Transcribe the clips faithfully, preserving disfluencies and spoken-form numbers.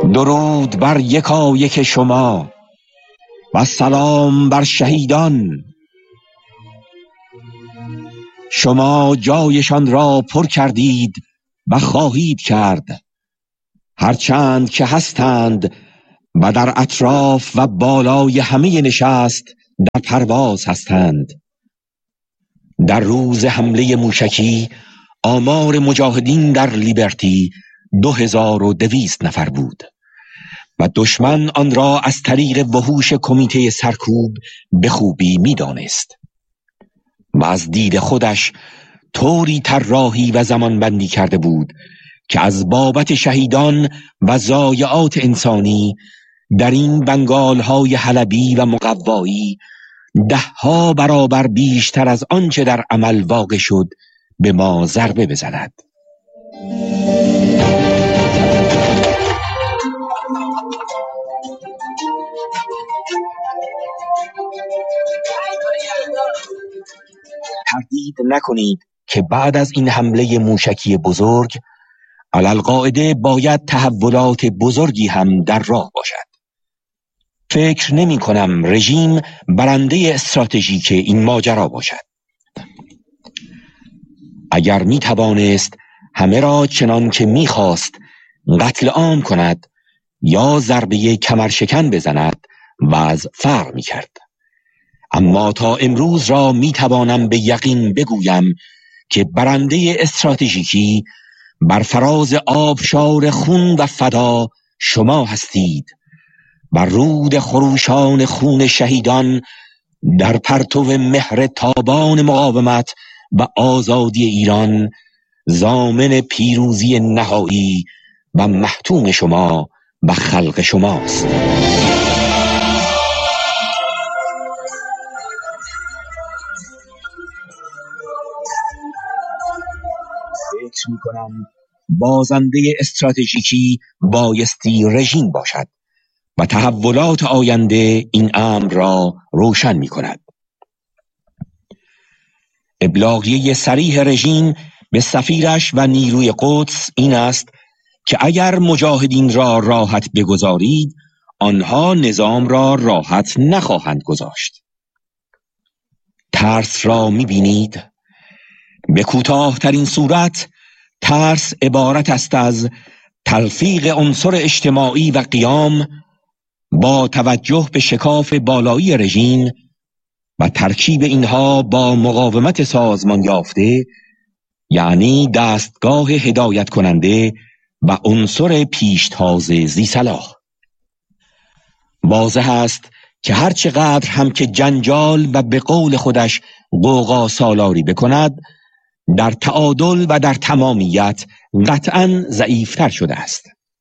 درود بر یکایک شما و سلام بر شهیدان. شما جایشان را پر کردید و خواهید کرد، هرچند که هستند و در اطراف و بالای همه نشست در پرواز هستند. در روز حمله موشکی آمار مجاهدین در لیبرتی دو هزار و دویست نفر بود و دشمن آن را از طریق وحوش کمیته سرکوب به خوبی می دانست و از دید خودش طوری طراحی و زمانبندی کرده بود که از بابت شهیدان و ضایعات انسانی در این بنگال‌های حلبی و مقوایی دهها برابر بیشتر از آنچه در عمل واقع شد به ما ضربه بزند. تردید نکنید که بعد از این حمله موشکی بزرگ علالقاعده باید تحولات بزرگی هم در راه باشد. فکر نمی کنم رژیم برنده استراتژیک این ماجرا باشد. اگر می توانست همه را چنان که می خواست قتل عام کند یا ضربه کمرشکن بزند وضع فرق می کرد. اما تا امروز را می توانم به یقین بگویم که برنده استراتژیکی بر فراز آبشار خون و فدا شما هستید. بر رود خروشان خون شهیدان در پرتو مهر تابان مقاومت و آزادی ایران ضامن پیروزی نهایی و محتوم شما و خلق شماست. فکر می کنم بازنده استراتژیکی بایستی رژیم باشد و تحولات آینده این امر را روشن می کند. ابلاغیه صریح رژیم به سفیرش و نیروی قدس این است که اگر مجاهدین را راحت بگذارید آنها نظام را راحت نخواهند گذاشت. ترس را می بینید؟ به کوتاه‌ترین صورت ترس عبارت است از تلفیق عنصر اجتماعی و قیام با توجه به شکاف بالایی رژیم و ترکیب اینها با مقاومت سازمان یافته، یعنی دستگاه هدایت کننده و عنصر پیشتاز ذی صلاح. واضح است که هر چقدر هم که جنجال و به قول خودش غوغا سالاری بکند، در تعادل و در تمامیت قطعاً ضعیفتر شده است.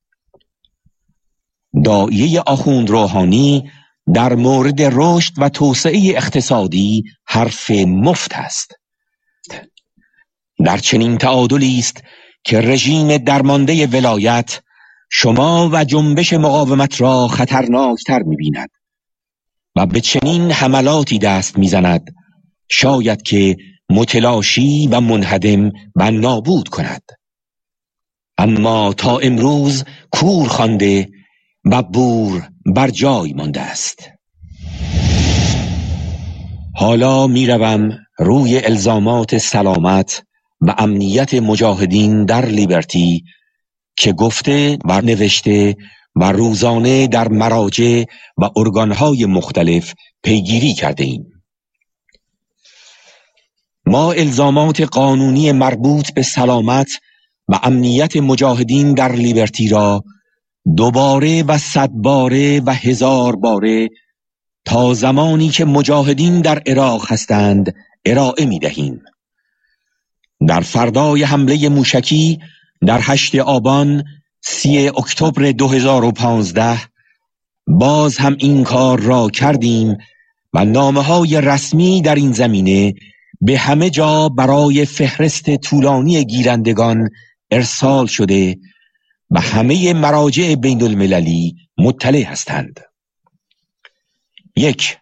داعیه آخوند روحانی در مورد رشد و توسعه اقتصادی حرف مفت است. در چنین تعادلی است که رژیم درمانده ولایت شما و جنبش مقاومت را خطرناکتر می‌بیند و به چنین حملاتی دست می‌زند شاید که متلاشی و منهدم و نابود کند. اما تا امروز کور خوانده و بور بر جای مانده است. حالا میروم روی الزامات سلامت و امنیت مجاهدین در لیبرتی که گفته و نوشته و روزانه در مراجع و ارگانهای مختلف پیگیری کرده ایم. ما الزامات قانونی مربوط به سلامت و امنیت مجاهدین در لیبرتی را دوباره و صد باره و هزار باره تا زمانی که مجاهدین در عراق هستند ارائه می دهیم. در فردای حمله موشکی در هشتم آبان سی اکتبر دو هزار و پانزده باز هم این کار را کردیم و نامه‌های رسمی در این زمینه به همه جا برای فهرست طولانی گیرندگان ارسال شده و همه مراجع بین المللی مطلع هستند. یک،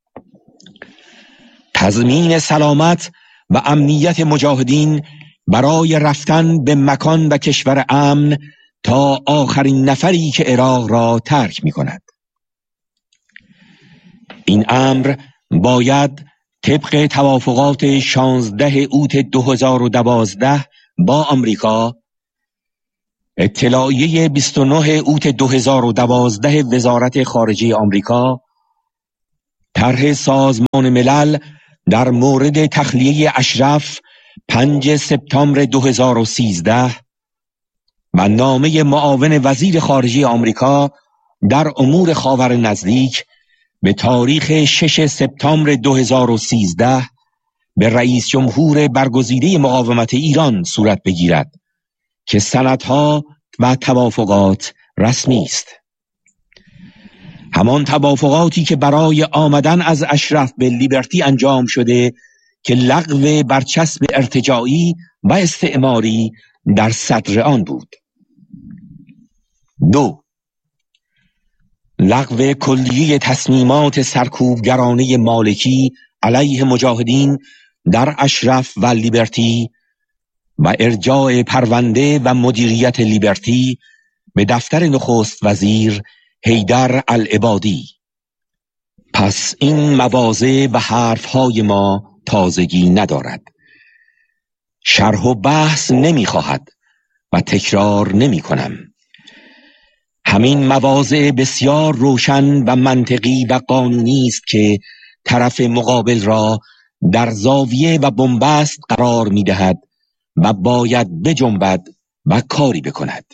تضمین سلامت و امنیت مجاهدین برای رفتن به مکان و کشور امن تا آخرین نفری که عراق را ترک می کند. این امر باید طبق توافقات شانزده اوت دو هزار و دوازده با آمریکا، اطلاعیه بیست و نه اوت دو هزار و دوازده وزارت خارجه آمریکا، طرح سازمان ملل در مورد تخلیه اشرف پنجم سپتامبر دو هزار و سیزده و نامه معاون وزیر خارجه آمریکا در امور خاور نزدیک به تاریخ ششم سپتامبر دو هزار و سیزده به رئیس جمهور برگزیده مقاومت ایران صورت بگیرد که سندها و توافقات رسمی است. همان توافقاتی که برای آمدن از اشرف به لیبرتی انجام شده که لغو برچسب ارتجاعی و استعماری در صدر آن بود. دو، لغو کلیه تصمیمات سرکوبگرانه مالکی علیه مجاهدین در اشرف و لیبرتی و ارجاع پرونده و مدیریت لیبرتی به دفتر نخست وزیر حیدر العبادی. پس این مواضع و حرفهای ما تازگی ندارد، شرح و بحث نمی خواهد و تکرار نمی کنم. همین مواضع بسیار روشن و منطقی و قانونی است که طرف مقابل را در زاویه و بنبست قرار می دهد و باید بجنبد و کاری بکند.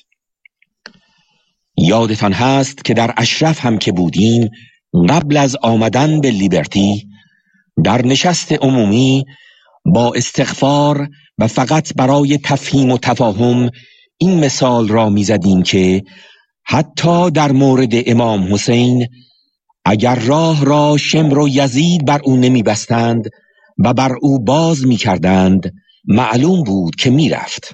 یادتان هست که در اشرف هم که بودیم، قبل از آمدن به لیبرتی در نشست عمومی با استغفار و فقط برای تفهیم و تفاهم این مثال را می زدیم که حتی در مورد امام حسین اگر راه را شمر و یزید بر او نمی بستند و بر او باز می کردند، معلوم بود که می رفت.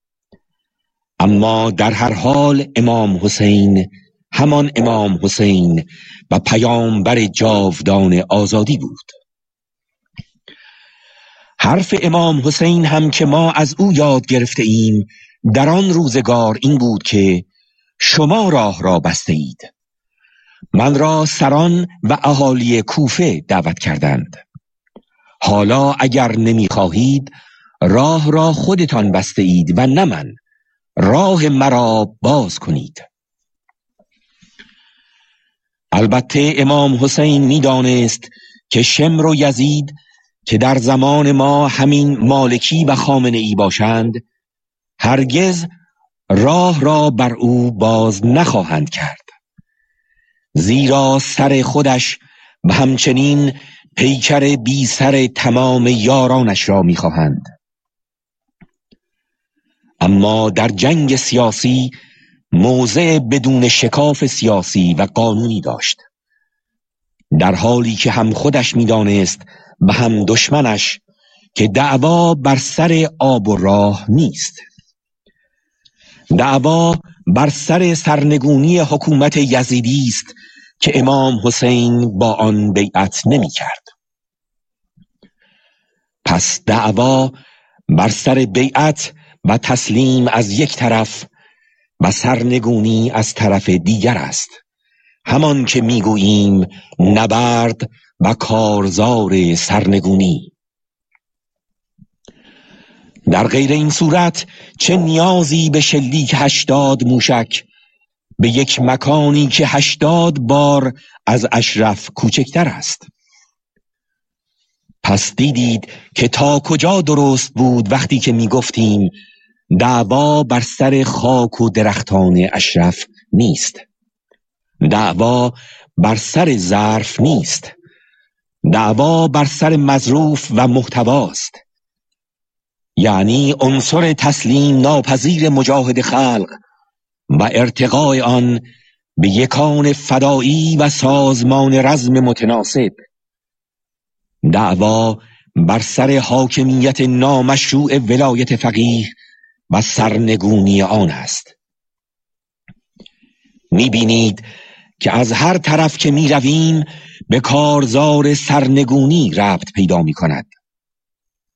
اما در هر حال امام حسین همان امام حسین و پیامبر جاودان آزادی بود. حرف امام حسین هم که ما از او یاد گرفته ایم در آن روزگار این بود که شما راه را بسته اید. من را سران و اهالی کوفه دعوت کردند. حالا اگر نمی خواهید راه را خودتان بسته اید و نه من، راه مرا باز کنید. البته امام حسین می دانست که شمر و یزید که در زمان ما همین مالکی و خامنه ای باشند هرگز راه را بر او باز نخواهند کرد، زیرا سر خودش و همچنین پیکر بی سر تمام یارانش را میخواهند. اما در جنگ سیاسی موضع بدون شکاف سیاسی و قانونی داشت، در حالی که هم خودش میدانست و هم دشمنش که دعوا بر سر آب و راه نیست. دعوا بر سر سرنگونی حکومت یزیدی است که امام حسین با آن بیعت نمی کرد. پس دعوا بر سر بیعت و تسلیم از یک طرف و سرنگونی از طرف دیگر است، همان که میگوییم نبرد و کارزار سرنگونی. در غیر این صورت چه نیازی به شلیک هشتاد موشک به یک مکانی که هشتاد بار از اشرف کوچکتر است؟ پس دیدید که تا کجا درست بود وقتی که می گفتیم دعوا بر سر خاک و درختان اشرف نیست، دعوا بر سر ظرف نیست، دعوا بر سر مظروف و محتواست. یعنی عنصر تسلیم ناپذیر مجاهد خلق و ارتقاء آن به یکان فدایی و سازمان رزم متناسب. دعوا بر سر حاکمیت نامشروع ولایت فقیه و سرنگونی آن است. می‌بینید که از هر طرف که می رویم به کارزار سرنگونی ربط پیدا می کند.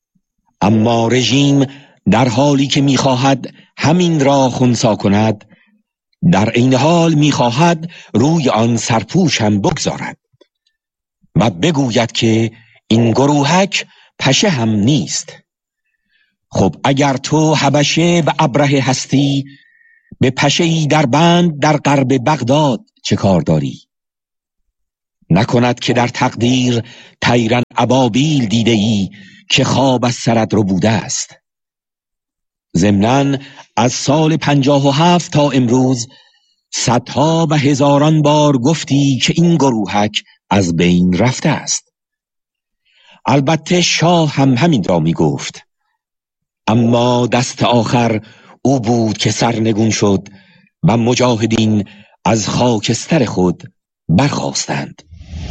اما رژیم در حالی که می خواهد همین را خنثی کند در این حال میخواهد روی آن سرپوش هم بگذارد و بگوید که این گروهک پشه هم نیست. خب اگر تو حبشه و ابرهه هستی، به پشه‌ای در بند در غرب بغداد چه کار داری؟ نکند که در تقدیر طیرن ابابیل دیده ای که خواب از سرت رو بوده است. ضمناً از سال پنجاه و هفت تا امروز صدها و هزاران بار گفتی که این گروهک از بین رفته است. البته شاه هم همین را می گفت، اما دست آخر او بود که سرنگون شد و مجاهدین از خاکستر خود برخاستند.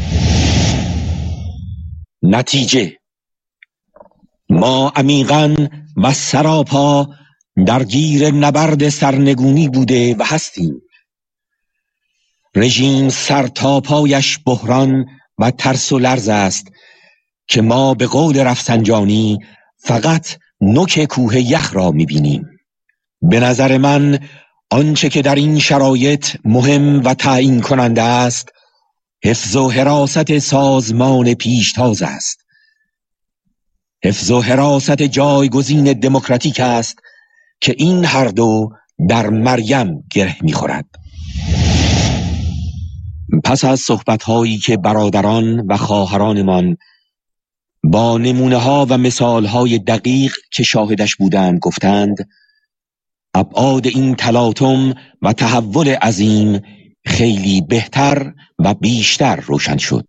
نتیجه: ما عمیقاً و سراپا درگیر نبرد سرنگونی بوده و هستیم. رژیم سر تا پایش بحران و ترس و لرز است که ما به قول رفسنجانی فقط نوک کوه یخ را می‌بینیم. به نظر من آنچه که در این شرایط مهم و تعیین کننده است، حفظ و حراست سازمان پیشتاز است. حفظ و حراست جایگزین دموکراتیک است که این هر دو در مریم گره می‌خورد. پس از صحبت‌هایی که برادران و خواهرانمان با نمونه‌ها و مثال‌های دقیق که شاهدش بودند گفتند، ابعاد این تلاطم و تحول عظیم خیلی بهتر و بیشتر روشن شد.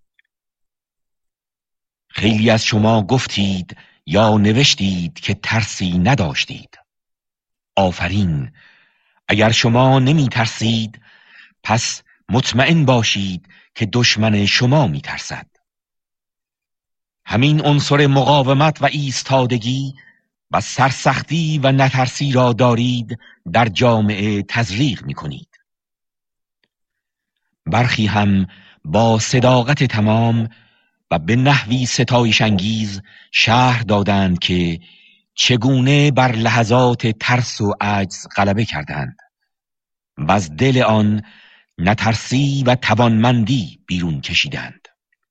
خیلی از شما گفتید یا نوشتید که ترسی نداشتید. آفرین. اگر شما نمی ترسید، پس مطمئن باشید که دشمن شما می ترسد. همین عنصر مقاومت و ایستادگی و سرسختی و نترسی را دارید در جامعه تزریق می کنید. برخی هم با صداقت تمام و به نحوی ستایش انگیز شرح دادند که چگونه بر لحظات ترس و عجز غلبه کردند و از دل آن نترسی و توانمندی بیرون کشیدند.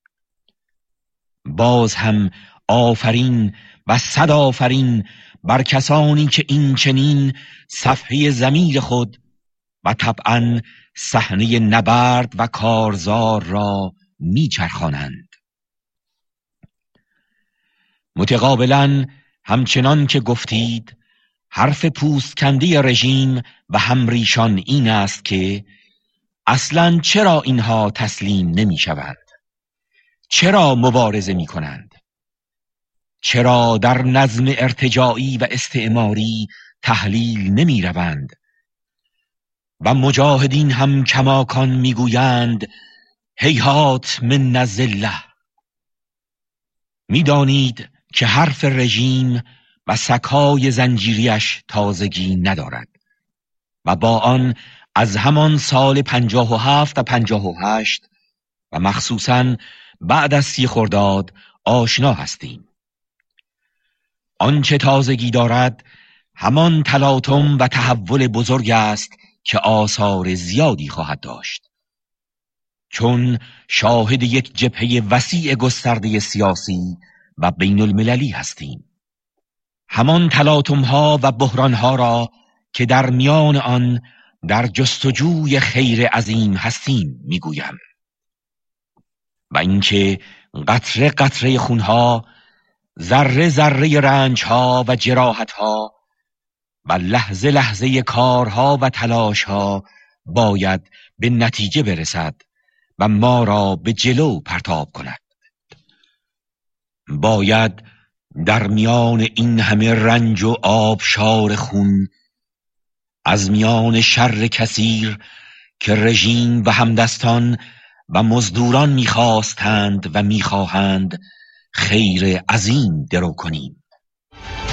باز هم آفرین و صد آفرین بر کسانی که این چنین صفحه ضمیر خود و طبعاً صحنه نبرد و کارزار را میچرخانند. متقابلاً همچنان که گفتید، حرف پوستکنده رژیم و همریشان این است که اصلاً چرا اینها تسلیم نمی شوند؟ چرا مبارزه می کنند؟ چرا در نظم ارتجاعی و استعماری تحلیل نمی روند؟ و مجاهدین هم کماکان می گویند هیهات من الذله. می دانید که حرف رژیم و سکای زنجیریش تازگی ندارد و با آن از همان سال پنجاه و هفت تا پنجاه و هشت و مخصوصاً بعد از سی خرداد آشنا هستیم. آنچه تازگی دارد همان تلاطم و تحول بزرگ است که آثار زیادی خواهد داشت، چون شاهد یک جبهه وسیع گسترده سیاسی و بین المللی هستیم. همان تلاطم ها و بحران ها را که در میان آن در جستجوی خیر عظیم هستیم میگویم، و اینکه قطره قطره خونها، ذره ذره رنجها و جراحتها و لحظه لحظه کارها و تلاشها باید به نتیجه برسد و ما را به جلو پرتاب کند. باید در میان این همه رنج و آبشار خون، از میان شر کثیر که رژیم و همدستان و مزدوران میخواستند و میخواهند، خیر عظیم درو کنیم.